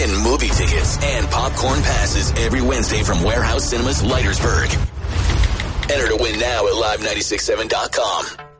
Win movie tickets and popcorn passes every Wednesday from Warehouse Cinemas, Leitersburg. Enter to win now at live967.com.